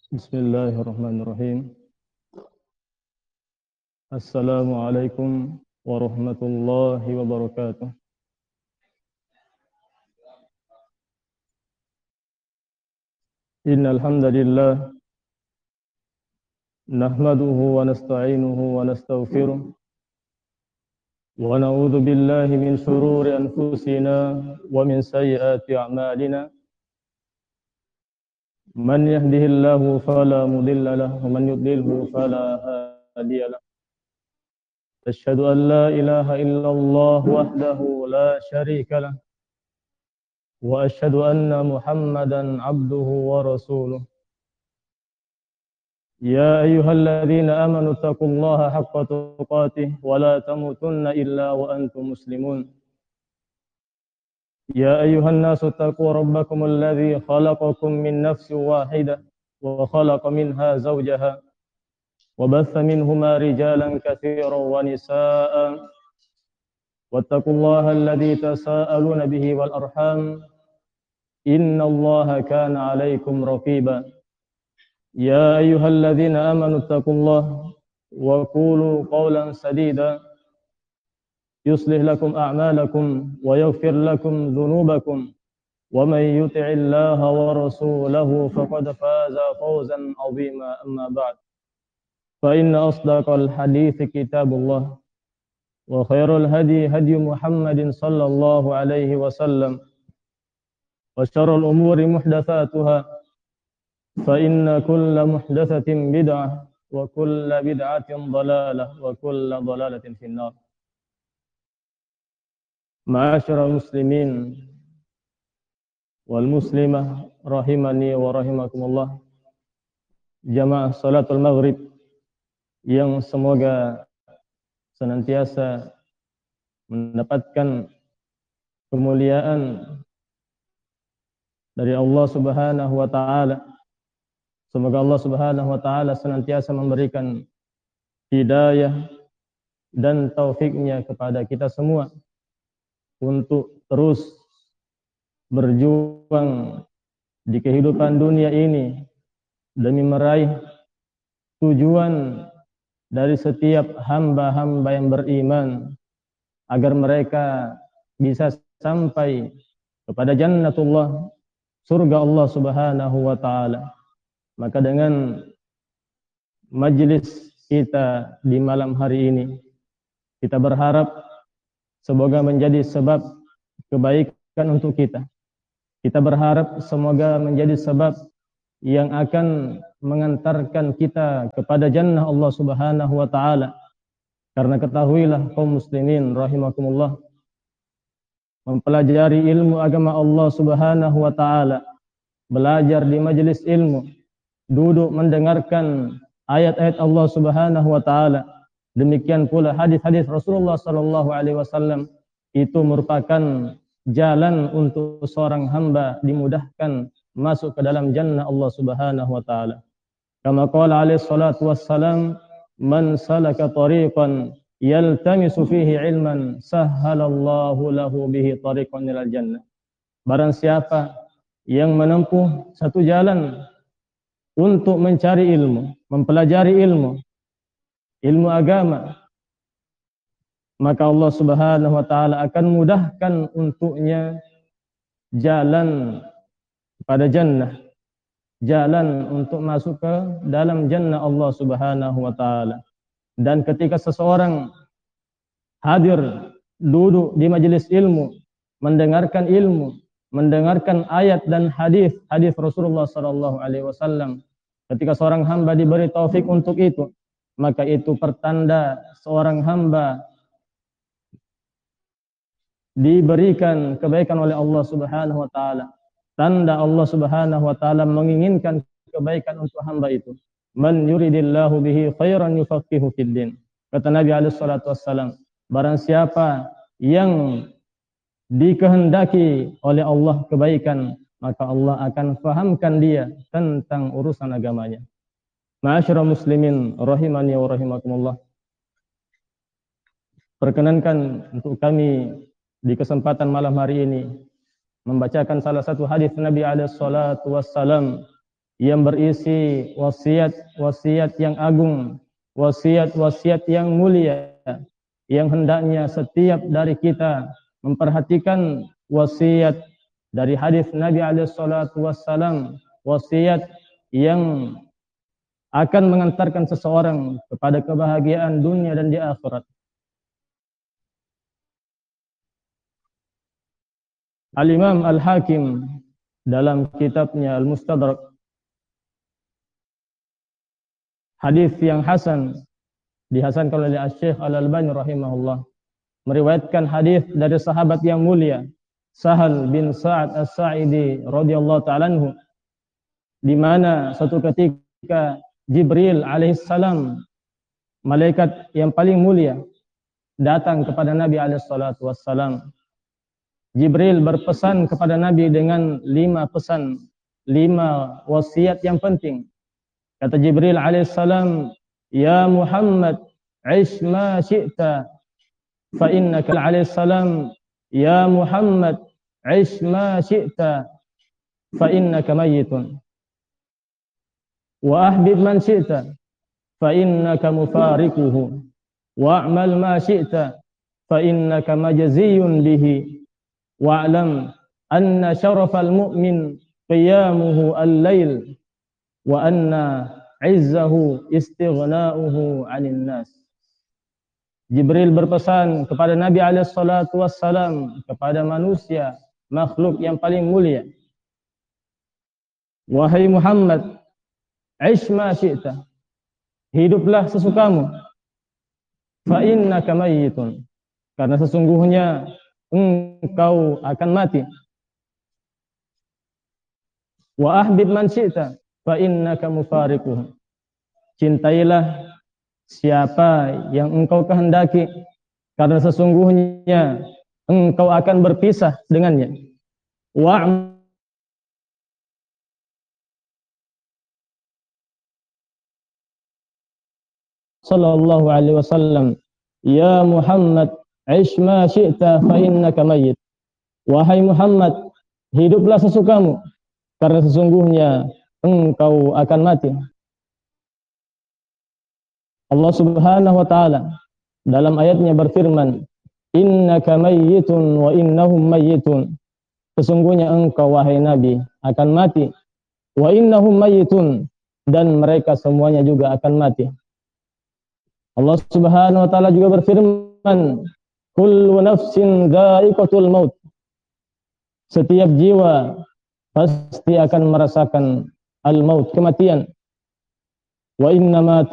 Bismillahirrahmanirrahim. Assalamualaikum warahmatullahi wabarakatuh. Innal hamdalillah nahmaduhu wa nasta'inuhu wa nastaghfiruh wa na'udzu billahi min shururi anfusina wa min sayyiati a'malina. Man yahdihillahu fala mudilla lahu wa man yudlilhu fala hadiya lahu. Asyhadu an la ilaha illallah wahdahu la syarika lahu wa asyhadu anna Muhammadan abduhu wa rasuluh. Ya ayyuhalladzina amanu taqullaha haqqa tuqatih wa la tamutunna illa wa antum muslimun. يا أيها الناس اتقوا ربكم الذي خلقكم من نفس واحدة وخلق منها زوجها وبث منهما رجالا كثيرا ونساء واتقوا الله الذي تساءلون به والأرحام إن الله كان عليكم رقيبا يا أيها الذين آمنوا اتقوا الله وقولوا قولا سديدا يصلح لكم أعمالكم ويغفر لكم ذنوبكم ومن يطع الله ورسوله فقد فاز فوزا عظيما أما بعد فإن أصدق الحديث كتاب الله وخير الهدي هدي محمد صلى الله عليه وسلم وشر الأمور محدثاتها فإن كل محدثة بدعة وكل بدعة ضلالة وكل ضلالة في النار. Ma'asyiral muslimin wal muslimah rahimani wa rahimakumullah. Jamaah salatul maghrib yang semoga senantiasa mendapatkan kemuliaan dari Allah Subhanahu wa taala. Semoga Allah Subhanahu wa taala senantiasa memberikan hidayah dan taufiknya kepada kita semua untuk terus berjuang di kehidupan dunia ini demi meraih tujuan dari setiap hamba-hamba yang beriman agar mereka bisa sampai kepada jannatullah, surga Allah Subhanahu wa taala. Maka dengan majelis kita di malam hari ini, kita berharap semoga menjadi sebab kebaikan untuk kita. Kita berharap semoga menjadi sebab yang akan mengantarkan kita kepada jannah Allah Subhanahu wa taala. Karena ketahuilah kaum muslimin rahimakumullah, mempelajari ilmu agama Allah Subhanahu wa taala, belajar di majelis ilmu, duduk mendengarkan ayat-ayat Allah Subhanahu wa taala, demikian pula hadis-hadis Rasulullah sallallahu alaihi wasallam, itu merupakan jalan untuk seorang hamba dimudahkan masuk ke dalam jannah Allah Subhanahu wa taala. Kama qala alaihi salatu wassalam, man salaka tariqan yaltamisu fihi ilman sahhalallahu lahu bihi tariqan ilal jannah. Barang siapa yang menempuh satu jalan untuk mencari ilmu, mempelajari ilmu agama, maka Allah Subhanahu wa taala akan mudahkan untuknya jalan pada jannah, jalan untuk masuk ke dalam jannah Allah Subhanahu wa taala. Dan ketika seseorang hadir duduk di majelis ilmu, mendengarkan ilmu, mendengarkan ayat dan hadis Rasulullah sallallahu alaihi wasallam, ketika seorang hamba diberi taufik untuk itu, maka itu pertanda seorang hamba diberikan kebaikan oleh Allah Subhanahu wa taala. Tanda Allah Subhanahu wa taala menginginkan kebaikan untuk hamba itu. Man yuridillahu bihi khairan yufaqihu fid din. Kata Nabi alaihi salatu wassalam, barang siapa yang dikehendaki oleh Allah kebaikan, maka Allah akan fahamkan dia tentang urusan agamanya. Ma'asyiral muslimin rahimani wa rahimakumullah. Perkenankan untuk kami di kesempatan malam hari ini membacakan salah satu hadis Nabi alaihi salatu wassalam yang berisi wasiat-wasiat yang agung, wasiat-wasiat yang mulia, yang hendaknya setiap dari kita memperhatikan wasiat dari hadis Nabi alaihi salatu wassalam, wasiat yang akan mengantarkan seseorang kepada kebahagiaan dunia dan di akhirat. Al-Imam Al-Hakim dalam kitabnya Al-Mustadrak, hadis yang hasan, dihasankan oleh Syekh Al-Albani rahimahullah, meriwayatkan hadis dari sahabat yang mulia Sahal bin Sa'ad As-Sa'idi radhiyallahu ta'ala anhu, di mana suatu ketika Jibril alaihissalam, malaikat yang paling mulia, datang kepada Nabi alaihissalatu wassalam. Jibril berpesan kepada Nabi dengan 5 pesan, 5 wasiat yang penting. Kata Jibril alaihissalam, "Ya Muhammad, ish ma syi'ta, fa innaka" alaihissalam, "Ya Muhammad, ish ma syi'ta, fa innaka mayyitun. Wa ahbib man syi'ta, fa innaka mufariquhu. Wa'mal ma syi'ta, fa innaka majziyun bihi. Wa'lam anna syarafal mu'min qiyamuhu al-lail, wa anna izzahu istighna'uhu 'anil nas." Jibril berpesan kepada Nabi alaihi salatu wassalam, kepada manusia, makhluk yang paling mulia, "Wahai Muhammad, ish ma syi'ta, hiduplah sesukamu. Fa innaka mayyitun, karena sesungguhnya engkau akan mati. Wa ahbib man syi'ta, fa innaka mufariquhu, cintailah siapa yang engkau kehendaki, karena sesungguhnya engkau akan berpisah dengannya. Wa sallallahu alaihi wasallam, "Ya Muhammad, ish ma syi'ta, fa innaka mayyit." Wahai Muhammad, hiduplah sesukamu, karena sesungguhnya engkau akan mati. Allah Subhanahu wa taala dalam ayatnya berfirman, "Innaka mayyitun wa innahum mayyitun." Sesungguhnya engkau wahai Nabi akan mati, wa innahum mayyitun, dan mereka semuanya juga akan mati. Allah Subhanahu wa taala juga berfirman, "Kullu nafsin dha'iqatul maut." Setiap jiwa pasti akan merasakan al-maut, kematian. Wa innama